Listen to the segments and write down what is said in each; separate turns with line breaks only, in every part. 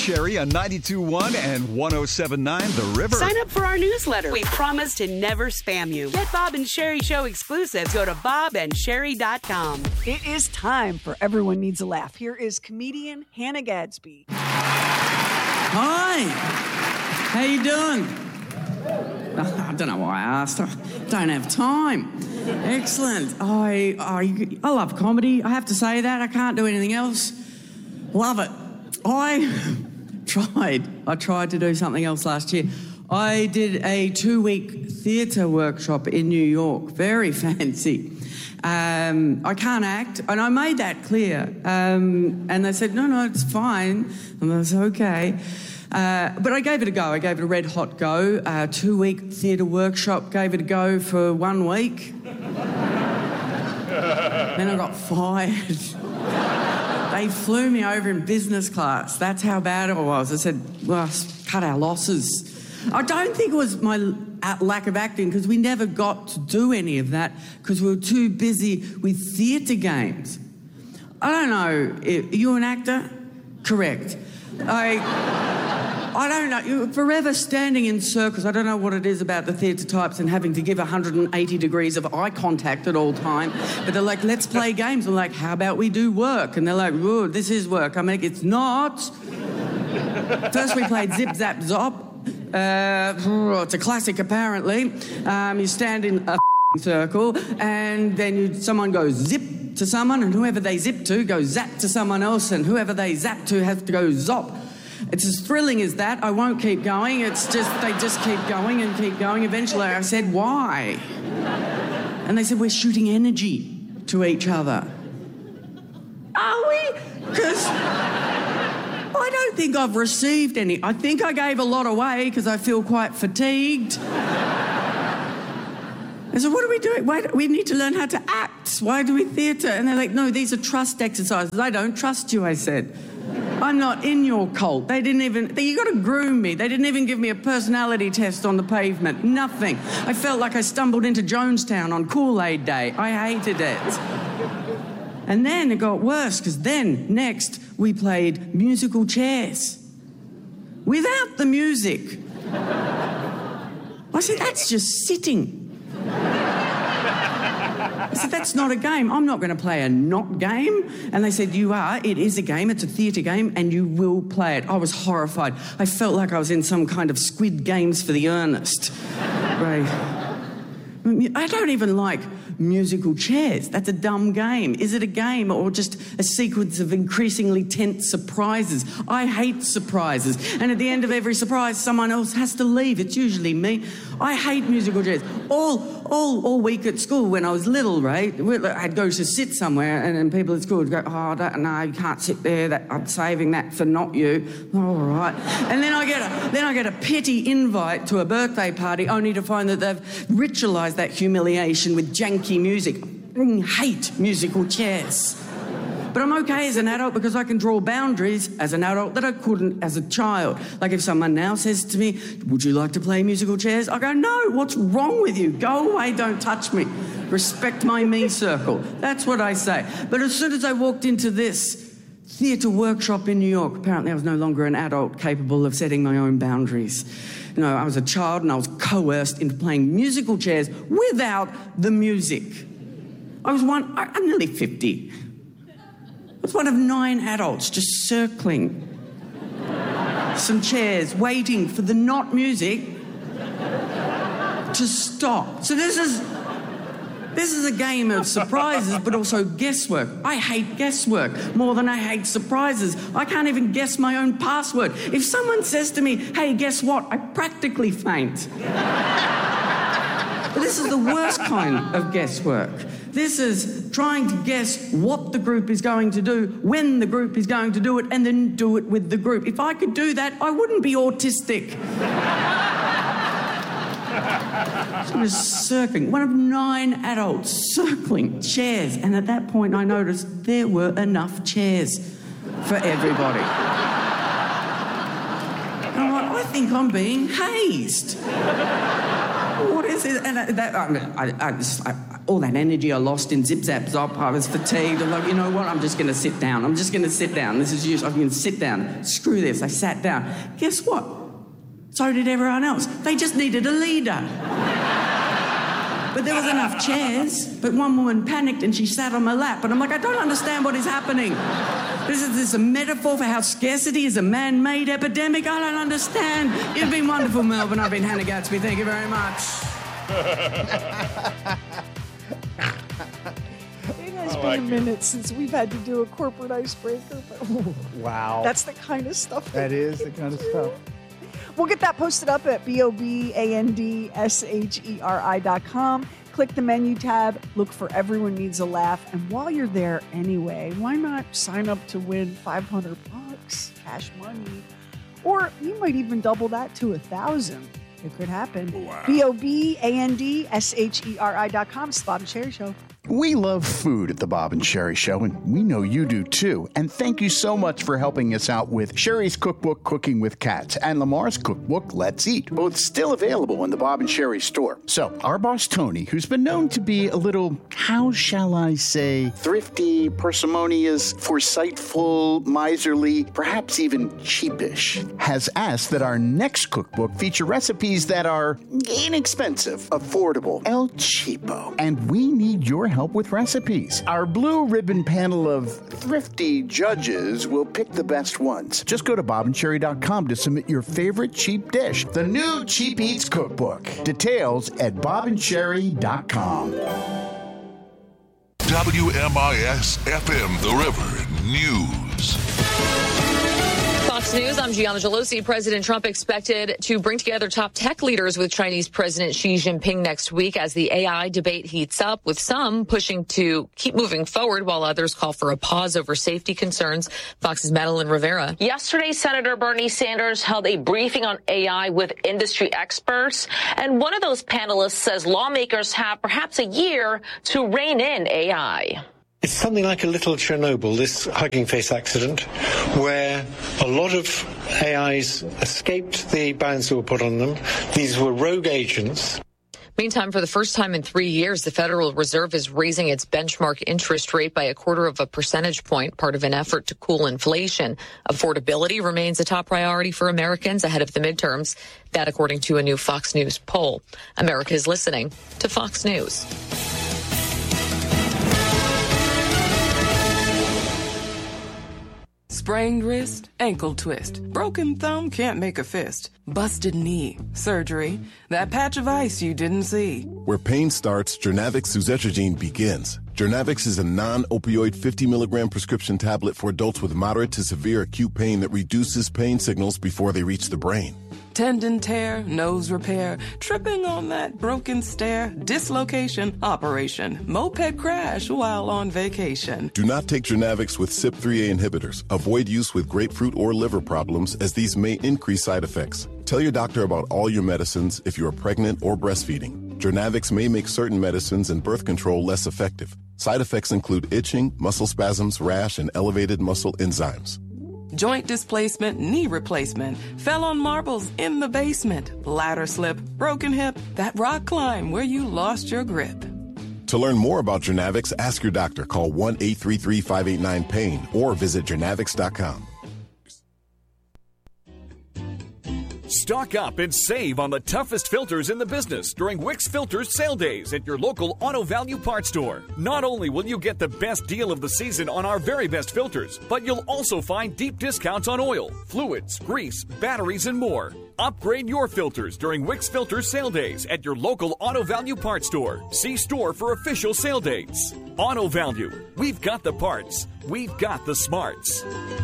Sherry on 92.1 and 107.9 The River.
Sign up for our newsletter. We promise to never spam you. Get Bob and Sherry Show exclusives. Go to bobandsherry.com.
It is time for Everyone Needs a Laugh. Here is comedian Hannah Gadsby.
Hi. How you doing? I don't know why I asked. I don't have time. Excellent. I love comedy. I have to say that. I can't do anything else. Love it. I tried to do something else last year. I did a 2-week theatre workshop in New York. Very fancy. I can't act, and I made that clear. And they said, no, it's fine. And I was okay. But I gave it a go. I gave it a red-hot go. 2-week theatre workshop, gave it a go for 1 week. Then I got fired. They flew me over in business class. That's how bad it was. I said, well, cut our losses. I don't think it was my lack of acting, because we never got to do any of that because we were too busy with theatre games. I don't know. Are you an actor? Correct. I don't know. You're forever standing in circles. I don't know what it is about the theatre types and having to give 180 degrees of eye contact at all time. But they're like, let's play games. I'm like, how about we do work? And they're like, oh, this is work. I'm like, it's not. First we played Zip, Zap, Zop. It's a classic, apparently. You stand in a circle, and then someone goes zip to someone, and whoever they zip to goes zap to someone else, and whoever they zap to has to go zop. It's as thrilling as that. I won't keep going. It's just, they just keep going and keep going. Eventually I said, why? And they said, we're shooting energy to each other. Are we? Because I don't think I've received any. I think I gave a lot away because I feel quite fatigued. I said, what are we doing? We need to learn how to act. Why do we theatre? And they're like, no, these are trust exercises. I don't trust you, I said. I'm not in your cult. They didn't even... You got to groom me. They didn't even give me a personality test on the pavement. Nothing. I felt like I stumbled into Jonestown on Kool-Aid Day. I hated it. And then it got worse, because then, next, we played musical chairs. Without the music. I said, that's just sitting. I said, that's not a game. I'm not going to play a not game. And they said, you are. It is a game. It's a theatre game, and you will play it. I was horrified. I felt like I was in some kind of Squid Games for the earnest. Right. I don't even like musical chairs. That's a dumb game. Is it a game or just a sequence of increasingly tense surprises? I hate surprises. And at the end of every surprise, someone else has to leave. It's usually me. I hate musical chairs. All week at school when I was little, right, I'd go to sit somewhere and people at school would go, oh, no, you can't sit there. I'm saving that for not you. All right. And then I get a petty invite to a birthday party only to find that they've ritualised that humiliation with janky music. I hate musical chairs. But I'm okay as an adult because I can draw boundaries as an adult that I couldn't as a child. Like if someone now says to me, would you like to play musical chairs? I go, no, what's wrong with you? Go away, don't touch me. Respect my me circle. That's what I say. But as soon as I walked into this theatre workshop in New York, apparently I was no longer an adult capable of setting my own boundaries. You know, I was a child and I was coerced into playing musical chairs without the music. I'm nearly 50. I was one of 9 adults just circling some chairs, waiting for the not music to stop. So this is a game of surprises, but also guesswork. I hate guesswork more than I hate surprises. I can't even guess my own password. If someone says to me, hey, guess what? I practically faint. But this is the worst kind of guesswork. This is trying to guess what the group is going to do, when the group is going to do it, and then do it with the group. If I could do that, I wouldn't be autistic. So I was circling, one of 9 adults circling chairs, and at that point I noticed there were enough chairs for everybody. And I'm like, I think I'm being hazed. What is it? And all that energy I lost in Zip Zap Zop, I was fatigued. I'm like, you know what, I'm just going to sit down. This is usual. I'm going to sit down. Screw this. I sat down. Guess what? So did everyone else. They just needed a leader. But there was enough chairs. But one woman panicked and she sat on my lap. And I'm like, I don't understand what is happening. This is a metaphor for how scarcity is a man-made epidemic. I don't understand. You've been wonderful, Melbourne. I've been Hannah Gadsby. Thank you very much.
It has been a minute since we've had to do a corporate icebreaker, but
Wow.
that's the kind of stuff
That is the kind of stuff.
We'll get that posted up at BOBANDSHERI.com. Click the menu tab, look for Everyone Needs a Laugh, and while you're there anyway, why not sign up to win $500 cash money? Or you might even double that to $1,000. It could happen. Wow. BOBANDSHERI.com. It's the Bob and Sherry Show.
We love food at the Bob and Sherry Show, and we know you do too. And thank you so much for helping us out with Sherry's cookbook, Cooking with Cats, and Lamar's cookbook, Let's Eat, both still available in the Bob and Sherry store. So, our boss Tony, who's been known to be a little, how shall I say, thrifty, parsimonious, foresightful, miserly, perhaps even cheapish, has asked that our next cookbook feature recipes that are inexpensive, affordable, El Cheapo. And we need your help with recipes. Our blue ribbon panel of thrifty judges will pick the best ones. Just go to bobandcherry.com to submit your favorite cheap dish. The new Cheap Eats Cookbook. Details at bobandcherry.com.
WMIS FM The River News.
Fox News, I'm Gianna Gelosi. President Trump expected to bring together top tech leaders with Chinese President Xi Jinping next week as the AI debate heats up, with some pushing to keep moving forward while others call for a pause over safety concerns. Fox's Madeline Rivera.
Yesterday, Senator Bernie Sanders held a briefing on AI with industry experts, and one of those panelists says lawmakers have perhaps a year to rein in AI.
It's something like a little Chernobyl, this Hugging Face accident, where a lot of AIs escaped the bans that were put on them. These were rogue agents.
Meantime, for the first time in 3 years, the Federal Reserve is raising its benchmark interest rate by 0.25 percentage point, part of an effort to cool inflation. Affordability remains a top priority for Americans ahead of the midterms. That, according to a new Fox News poll. America is listening to Fox News.
Sprained wrist, ankle twist, broken thumb, can't make a fist, busted knee, surgery, that patch of ice you didn't see.
Where pain starts, Journavx suzetrigine begins. Journavx is a non-opioid 50 milligram prescription tablet for adults with moderate to severe acute pain that reduces pain signals before they reach the brain.
Tendon tear, nose repair, tripping on that broken stair, dislocation, operation, moped crash while on vacation.
Do not take Journavx with CYP3A inhibitors. Avoid use with grapefruit or liver problems, as these may increase side effects. Tell your doctor about all your medicines if you are pregnant or breastfeeding. Journavx may make certain medicines and birth control less effective. Side effects include itching, muscle spasms, rash, and elevated muscle enzymes.
Joint displacement, knee replacement, fell on marbles in the basement, ladder slip, broken hip, that rock climb where you lost your grip.
To learn more about Journavx, ask your doctor. Call 1-833-589-PAIN or visit journavx.com.
Stock up and save on the toughest filters in the business during Wix Filters sale days at your local Auto Value Parts store. Not only will you get the best deal of the season on our very best filters, but you'll also find deep discounts on oil, fluids, grease, batteries, and more. Upgrade your filters during Wix Filters sale days at your local Auto Value Parts store. See store for official sale dates. Auto Value. We've got the parts. We've got the smarts.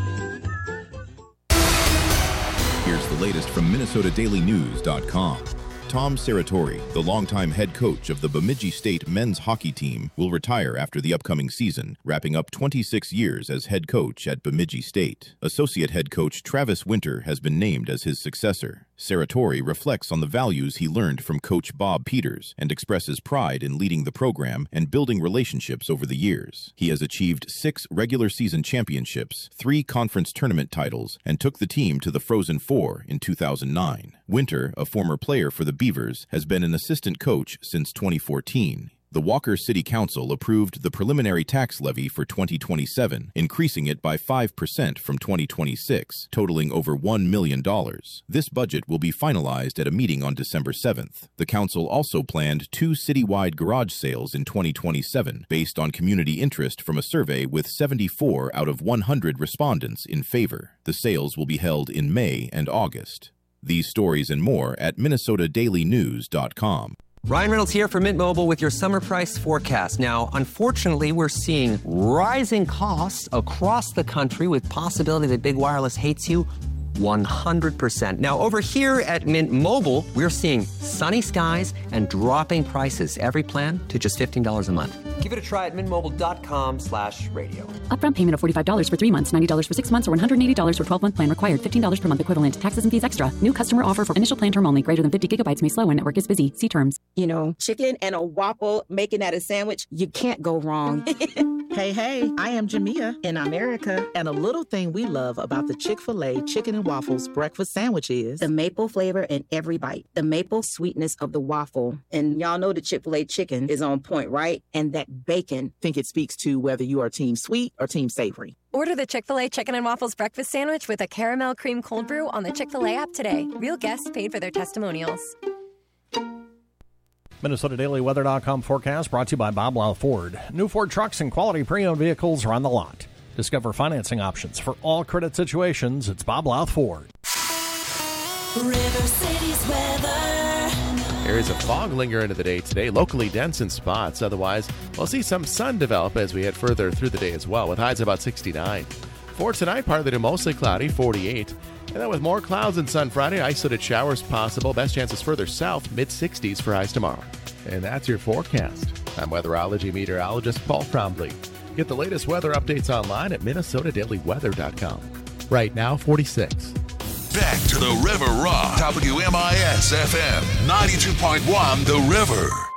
Here's the latest from MinnesotaDailyNews.com. Tom Serratori, the longtime head coach of the Bemidji State men's hockey team, will retire after the upcoming season, wrapping up 26 years as head coach at Bemidji State. Associate head coach Travis Winter has been named as his successor. Serratori reflects on the values he learned from Coach Bob Peters and expresses pride in leading the program and building relationships over the years. He has achieved 6 regular season championships, 3 conference tournament titles, and took the team to the Frozen Four in 2009. Winter, a former player for the Beavers, has been an assistant coach since 2014. The Walker City Council approved the preliminary tax levy for 2027, increasing it by 5% from 2026, totaling over $1 million. This budget will be finalized at a meeting on December 7th. The council also planned 2 citywide garage sales in 2027, based on community interest from a survey with 74 out of 100 respondents in favor. The sales will be held in May and August. These stories and more at minnesotadailynews.com.
Ryan Reynolds here for Mint Mobile with your summer price forecast. Now, unfortunately, we're seeing rising costs across the country with possibility that big wireless hates you 100%. Now, over here at Mint Mobile, we're seeing sunny skies and dropping prices. Every plan to just $15 a month. Give it a try at mintmobile.com/radio.
Upfront payment of $45 for 3 months, $90 for 6 months, or $180 for 12-month plan required. $15 per month equivalent. Taxes and fees extra. New customer offer for initial plan term only. Greater than 50 gigabytes may slow when network is busy. See terms.
You know, chicken and a waffle, making that a sandwich, you can't go wrong.
Hey, I am Jamia in America. And a little thing we love about the Chick-fil-A Chicken and Waffles breakfast sandwich is
the maple flavor in every bite, the maple sweetness of the waffle. And y'all know the Chick-fil-A chicken is on point, right? And that bacon.
Think it speaks to whether you are team sweet or team savory.
Order the Chick-fil-A Chicken and Waffles breakfast sandwich with a caramel cream cold brew on the Chick-fil-A app today. Real guests paid for their testimonials.
MinnesotaDailyWeather.com forecast brought to you by Bob Lau Ford. New Ford trucks and quality pre-owned vehicles are on the lot. Discover financing options for all credit situations. It's Bob Lau Ford.
River City's weather.
Areas of fog linger into the day today, locally dense in spots. Otherwise, we'll see some sun develop as we head further through the day as well, with highs about 69. For tonight, partly to mostly cloudy, 48. And then with more clouds and sun Friday, isolated showers possible. Best chances further south, mid-60s for highs tomorrow. And that's your forecast. I'm weatherology meteorologist Paul Trombley. Get the latest weather updates online at minnesotadailyweather.com. Right now, 46.
Back to the River Rock. WMIS FM 92.1 The River.